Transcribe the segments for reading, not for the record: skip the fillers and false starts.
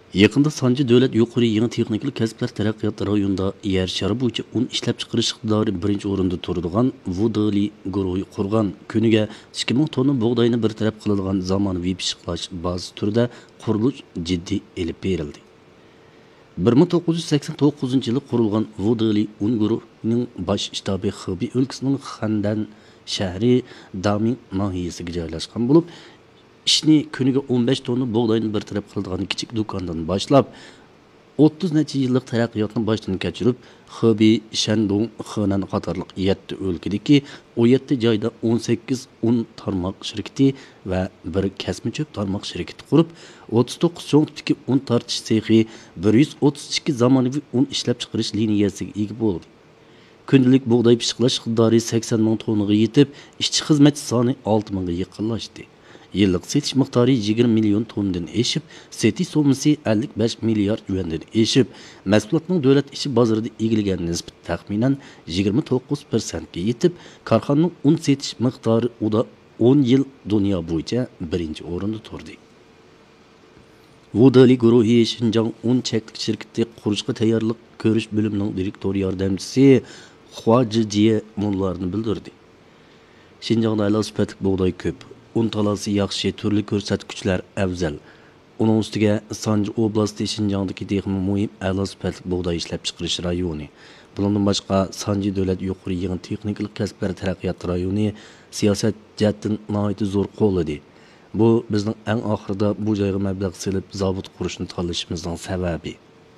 Yaqında Sanji davlat yuqori yangi texnik kasblar taraqqiyot rayonida yer shari bo'yicha un ishlab chiqarish iqtidori birinchi o'rinda turadigan Vodali guruhi qurgan. Kuniga 2000 tonna bug'doyni bir taraf qiladigan zamonaviy pishiqlash bazasi turida qurilish jiddiy elib berildi. 1989 yılı kurulgan Vodali un guruhining bosh shtabi Xibey o'lkasining Xandan shahri Damin nahiyasiga joylashgan bo'lib, ishni kuniga 15 tonna bug'doyni bir taraf qiladigan kichik do'kondan boshlab 30 necha yillik taraqqiyotni boshdan kechirib, Xibey, Shandong, Henan qatorliq 7 o'lkadagi 17 joyda 18 un tarmoq shirkati va bir kasma cho'p tarmoq shirkati qurib, 39 cho'ngtiki un tortish sexi, 132 zamonaviy un ishlab chiqarish liniyasiga ega bo'ldi. Kundalik bug'doy pishiqlash iqtidori 80 ming tonnaga yetib, ishchi xizmatchi soni 6 mingga yaqinlashdi. Yıllık setiş miktarı 20 milyon tondan eşip, setiş sommasi 55 milyar yuandan eşip, mahsulotning davlat ishi bozorida egilgan nisbat taxminan 29%ga yetib, korxonaning un setish miqdori uda 10 yil dunyo bo'yicha birinchi o'rinda turdi. Vodali guruhi Xinjiang un cheklik shirkati qurishga tayyorlik ko'rish bo'limining direktor yordamchisi Hua Zhijiye munlarni bildirdi. Xinjiangda a'lo sifatli bug'doy ko'p. Un talası yaxshi, turli ko'rsatkichlar afzal. Uning ustiga Sanji oblasti Xinjiangdagi texnik muhim a'lo sifatli bug'doy ishlab chiqarish rayoni. Bundan boshqa Sanji davlat yuqori yangi texnik kasblar taraqqiyot rayoni siyosat jihatdan nihoyat zo'r qo'lladi. Bu bizning eng oxirida bu joyga mablag' selib zavod qurishni tanlashimizning sababi.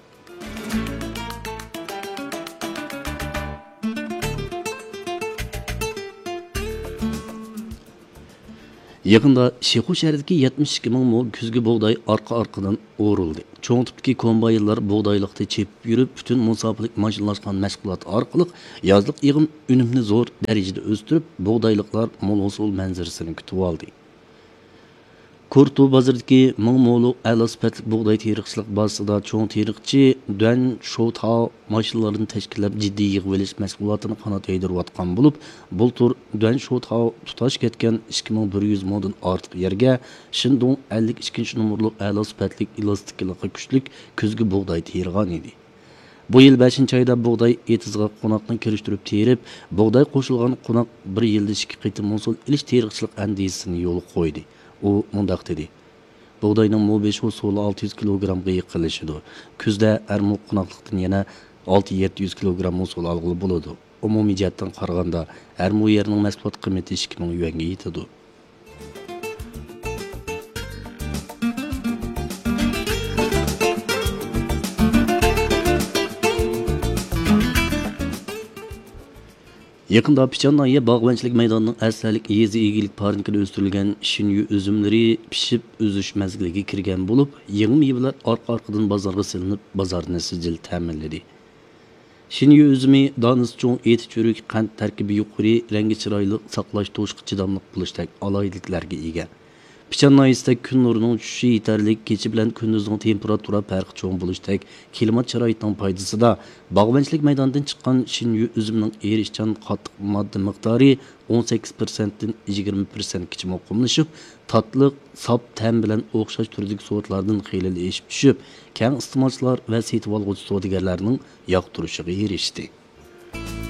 Yaqında Şixu şəhərindəki 72 min mol küzgü buğday arqa-arqadan o'rildi. Cho'ng tipdagi kombaynlar buğdaylıqda chepib yurib, bütün musofilik mashinalashgan mashg'ulot orqali yozliq yig'im unumni zo'r darajada o'stirib, buğdaylıqlar mol hosil manzarasini kutib oldi. Kurtu bozoridagi ming mollik a'lo sifatli buğday teriqchilik bazasida cho'ng teriqchi Duan Shouta mashinalarini tashkillab jiddiy yig'ib olish mashg'ulotini qanot yaydirayotgan bo'lib, bultur Duan Shouta tutash ketgan 2100 moldan ortiq yerga Shandong 52 nomerlik a'lo sifatli elastiklikqa kuchli kuzgi buğday tergan edi. Bu yil 5-oyda buğday etizga qo'noqni kirishtirib terib, buğday qo'shilgan qo'noq bir yilda 2 qitim hosil ilish teriqchilik andisini yo'l qo'ydi. O mundaq dedi. Buğdayning mo 5 hosili 600 kilogramga yiqilishidi. Kuzda armu qo'noqlikdan yana 6-700 kilogram hosil olg'ili bo'ladi. Umumiy jihatdan qaraganda armu yerning mahsulot qiymati 2000 yuanga yetadi. Yaqında Pichannayi bog'bonchilik maydonining asrlik yezi egilik parkida o'stirilgan shinyu üzümleri pishib o'zish mazgiliga kirgan bo'lib, yangi mevalar orqa-orqadan bozorga silinib, bozorni sijil ta'minladi. Shinyu üzümü donasi cho'ng, eti churuk, qand tarkibi yuqori, rangi chiroyli, saqlash to'shqi chidamliq bo'lishdek alayliklarga ega. Pichannayi'da kun nurining tushishi yetarli, kechi bilan kunduzning temperatura farqi cho'ng bo'lishdek klimat sharoitining foydasida bog'bonchilik maydonidan chiqqan shinyu üzümning erishchan qattiq modda miqdori 18% dan 20% gacha muqimlashib, tatliq, sop ta'm bilan o'xshash turdagi so'tlardan xiyli eshib tushib, keng iste'molchilar va setib olg'uchi savdogarlarning yoqtirishiga erishdi.